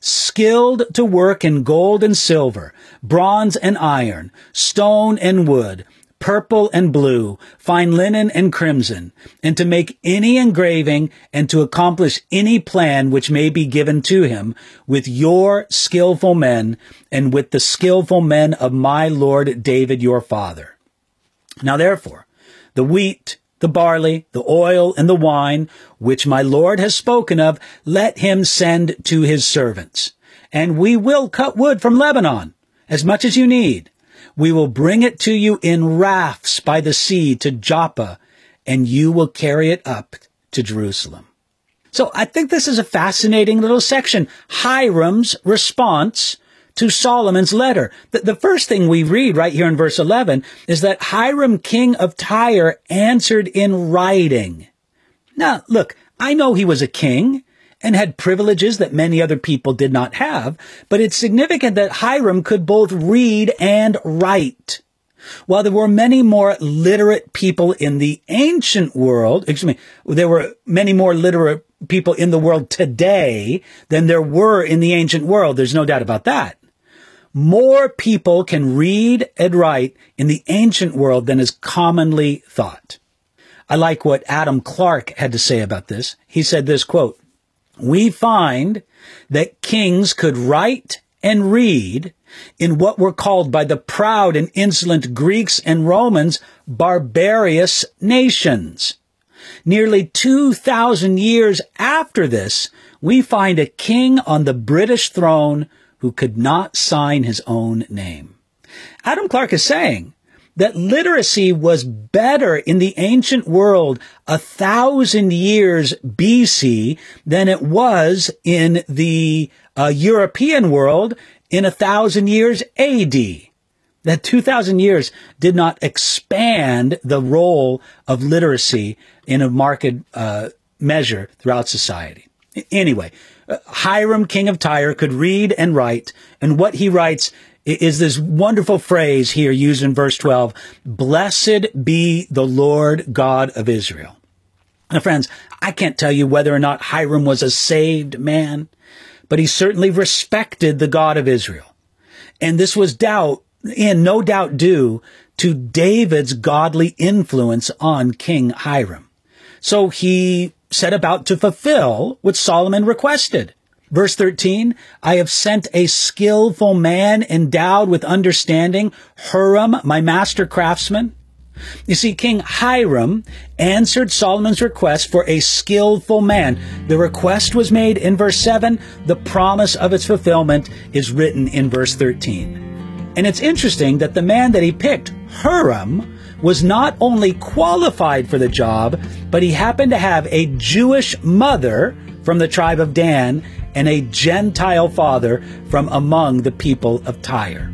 skilled to work in gold and silver, bronze and iron, stone and wood, purple and blue, fine linen and crimson, and to make any engraving and to accomplish any plan which may be given to him with your skillful men and with the skillful men of my Lord David your father. Now therefore, the wheat, the barley, the oil, and the wine, which my Lord has spoken of, let him send to his servants. And we will cut wood from Lebanon, as much as you need. We will bring it to you in rafts by the sea to Joppa, and you will carry it up to Jerusalem. So I think this is a fascinating little section. Hiram's response to Solomon's letter. The first thing we read right here in verse 11 is that Hiram, king of Tyre, answered in writing. Now, look, I know he was a king and had privileges that many other people did not have, but it's significant that Hiram could both read and write. While there were many more literate people in the ancient world, there were many more literate people in the world today than there were in the ancient world. There's no doubt about that. More people can read and write in the ancient world than is commonly thought. I like what Adam Clarke had to say about this. He said this, quote, "We find that kings could write and read in what were called by the proud and insolent Greeks and Romans barbarous nations. Nearly 2,000 years after this, we find a king on the British throne who could not sign his own name." Adam Clarke is saying that literacy was better in the ancient world 1,000 years BC than it was in the European world in 1,000 years AD. That 2,000 years did not expand the role of literacy in a marked measure throughout society. Anyway, Hiram, king of Tyre, could read and write, and what he writes is this wonderful phrase here used in verse 12, "Blessed be the Lord God of Israel." Now, friends, I can't tell you whether or not Hiram was a saved man, but he certainly respected the God of Israel. And this was no doubt due to David's godly influence on King Hiram. So he set about to fulfill what Solomon requested. Verse 13, "I have sent a skillful man endowed with understanding, Huram, my master craftsman." You see, King Hiram answered Solomon's request for a skillful man. The request was made in verse 7. The promise of its fulfillment is written in verse 13. And it's interesting that the man that he picked, Huram, was not only qualified for the job, but he happened to have a Jewish mother from the tribe of Dan and a Gentile father from among the people of Tyre.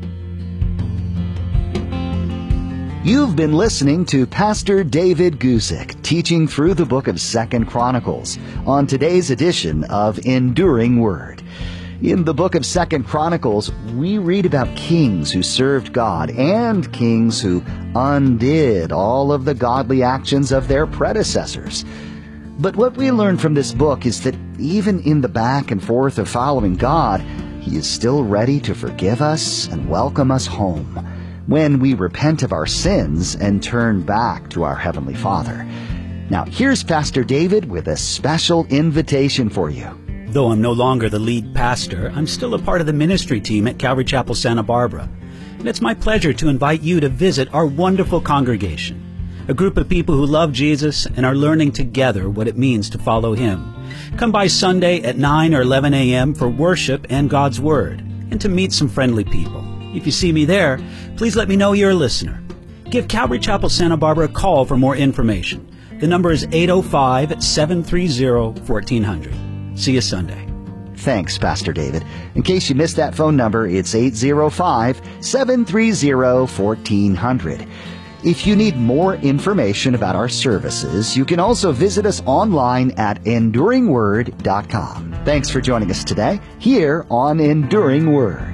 You've been listening to Pastor David Guzik teaching through the book of 2 Chronicles on today's edition of Enduring Word. In the book of 2 Chronicles, we read about kings who served God and kings who undid all of the godly actions of their predecessors. But what we learn from this book is that even in the back and forth of following God, He is still ready to forgive us and welcome us home when we repent of our sins and turn back to our Heavenly Father. Now, here's Pastor David with a special invitation for you. Though I'm no longer the lead pastor, I'm still a part of the ministry team at Calvary Chapel, Santa Barbara. And it's my pleasure to invite you to visit our wonderful congregation, a group of people who love Jesus and are learning together what it means to follow Him. Come by Sunday at 9 or 11 a.m. for worship and God's Word, and to meet some friendly people. If you see me there, please let me know you're a listener. Give Calvary Chapel, Santa Barbara a call for more information. The number is 805-730-1400. See you Sunday. Thanks, Pastor David. In case you missed that phone number, it's 805-730-1400. If you need more information about our services, you can also visit us online at enduringword.com. Thanks for joining us today here on Enduring Word.